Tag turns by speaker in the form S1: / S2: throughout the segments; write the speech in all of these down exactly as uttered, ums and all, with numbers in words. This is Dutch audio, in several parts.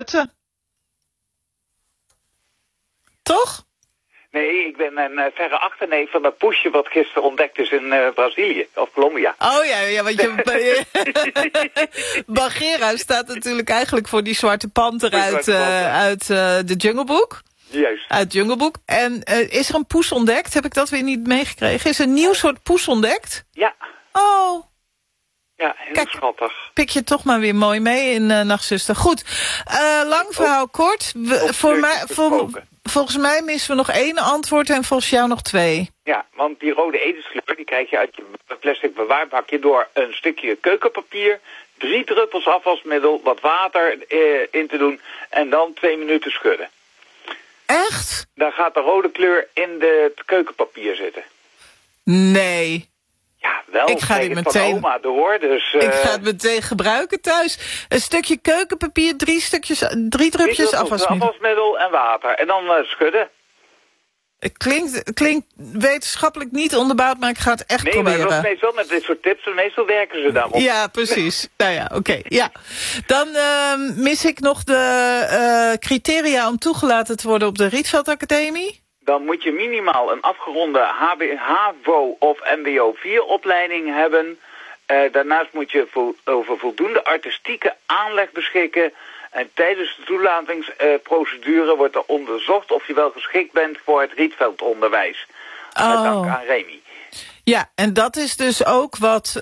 S1: Rutte. Toch?
S2: Nee, ik ben een uh, verre achterneef van dat poesje wat gisteren ontdekt is in uh, Brazilië, of Colombia.
S1: Oh ja, ja want je... Bagheera staat natuurlijk eigenlijk voor die zwarte panter uit, uh, uit uh, de Jungle Book.
S2: Juist.
S1: Uit Jungle Book. En uh, is er een poes ontdekt? Heb ik dat weer niet meegekregen? Is er een nieuw soort poes ontdekt?
S2: Ja.
S1: Oh.
S2: Ja, heel
S1: Kijk,
S2: schattig.
S1: Pik je toch maar weer mooi mee in uh, Nachtzuster. Goed, uh, lang verhaal oh. kort. We, voor mij, vol, volgens mij missen we nog één antwoord en volgens jou nog twee.
S2: Ja, want die rode edelskleur die krijg je uit je plastic bewaarbakje door een stukje keukenpapier, drie druppels afwasmiddel, wat water eh, in te doen en dan twee minuten schudden.
S1: Echt?
S2: Dan gaat de rode kleur in de, het keukenpapier zitten.
S1: Nee.
S2: Ja, wel.
S1: Ik ga dit meteen.
S2: Van oma door, dus, uh...
S1: Ik ga het meteen gebruiken thuis. Een stukje keukenpapier, drie stukjes, drie drupjes afwasmiddel.
S2: afwasmiddel en water. En dan uh, schudden.
S1: Het klinkt, klinkt wetenschappelijk niet onderbouwd, maar ik ga het echt
S2: nee,
S1: proberen.
S2: Nee, maar meestal met dit soort tips, meestal werken ze daarop.
S1: Ja, precies. nou ja, oké. Okay, ja. Dan uh, mis ik nog de uh, criteria om toegelaten te worden op de Rietveld Academie.
S2: Dan moet je minimaal een afgeronde H B, HAVO of M B O vier opleiding hebben. Uh, daarnaast moet je vo over voldoende artistieke aanleg beschikken. En tijdens de toelatingsprocedure uh, wordt er onderzocht of je wel geschikt bent voor het Rietveldonderwijs.
S1: Oh.
S2: Met dank aan Remy.
S1: Ja, en dat is dus ook wat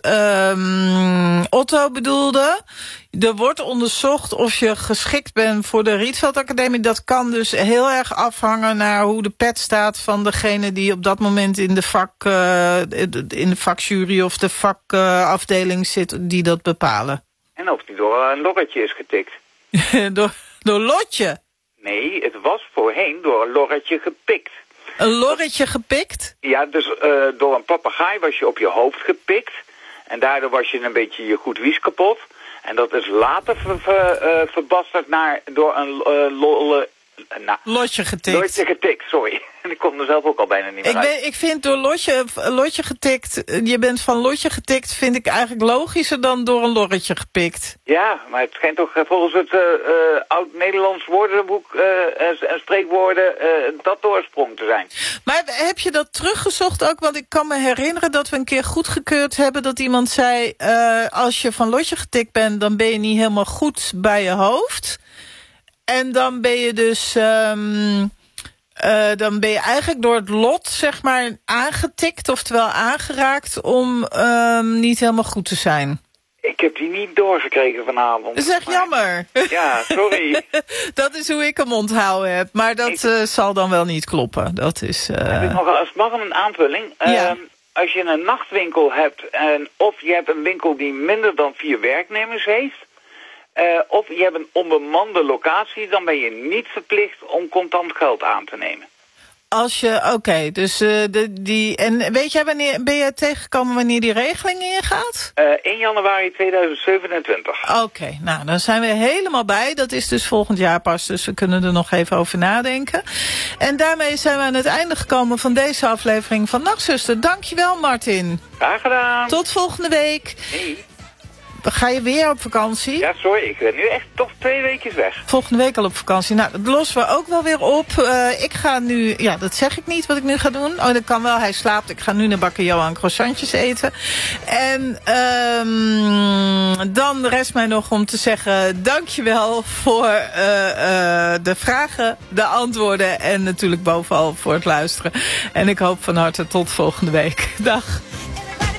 S1: um, Otto bedoelde. Er wordt onderzocht of je geschikt bent voor de Rietveld Academie. Dat kan dus heel erg afhangen naar hoe de pet staat van degene die op dat moment in de vak, uh, in de vakjury of de vakafdeling uh, zit die dat bepalen.
S2: En of die door een lorretje is getikt.
S1: door, door Lotje?
S2: Nee, het was voorheen door een lorretje gepikt.
S1: Een lorretje gepikt?
S2: Ja, dus uh, door een papegaai was je op je hoofd gepikt. En daardoor was je een beetje je goed wies kapot. En dat is later ver, ver, uh, verbasterd naar door een uh, lolle... Uh, nou,
S1: Lotje getikt.
S2: Lotje getikt, sorry. Ik kom er zelf ook al bijna niet meer
S1: ik
S2: uit.
S1: Ben, ik vind door Lotje, Lotje getikt, je bent van Lotje getikt, vind ik eigenlijk logischer dan door een lorretje gepikt.
S2: Ja, maar het schijnt toch volgens het uh, uh, oud-Nederlands woordenboek uh, en, en spreekwoorden uh, dat doorsprong te zijn.
S1: Maar heb je dat teruggezocht ook? Want ik kan me herinneren dat we een keer goedgekeurd hebben dat iemand zei, uh, als je van Lotje getikt bent, dan ben je niet helemaal goed bij je hoofd. En dan ben je dus... Um, Uh, dan ben je eigenlijk door het lot, zeg maar, aangetikt, oftewel aangeraakt, om um, niet helemaal goed te zijn.
S2: Ik heb die niet doorgekregen vanavond.
S1: Dat is echt maar... jammer.
S2: Ja, sorry.
S1: Dat is hoe ik hem onthouden heb, maar dat ik... uh, zal dan wel niet kloppen. Dat is... Uh...
S2: Heb ik nog als mag een aanvulling?
S1: Ja.
S2: Uh, als je een nachtwinkel hebt, en of je hebt een winkel die minder dan vier werknemers heeft, Uh, of je hebt een onbemande locatie, dan ben je niet verplicht om contant geld aan te nemen.
S1: Als je, oké, okay, dus uh, de, die, en weet jij wanneer, ben je tegengekomen wanneer die regeling ingaat?
S2: Uh, één januari tweeduizend zevenentwintig.
S1: Oké, okay, nou, dan zijn we helemaal bij. Dat is dus volgend jaar pas, dus we kunnen er nog even over nadenken. En daarmee zijn we aan het einde gekomen van deze aflevering van Nachtzuster. Dankjewel, Martin.
S2: Graag gedaan.
S1: Tot volgende week.
S2: Hey.
S1: Ga je weer op vakantie?
S2: Ja, sorry, ik ben nu echt toch twee weekjes weg.
S1: Volgende week al op vakantie. Nou, dat lossen we ook wel weer op. Uh, ik ga nu, ja, dat zeg ik niet wat ik nu ga doen. Oh, dat kan wel, hij slaapt. Ik ga nu naar Bakker Johan croissantjes eten. En um, dan rest mij nog om te zeggen, dankjewel voor uh, uh, de vragen, de antwoorden en natuurlijk bovenal voor het luisteren. En ik hoop van harte tot volgende week. Dag.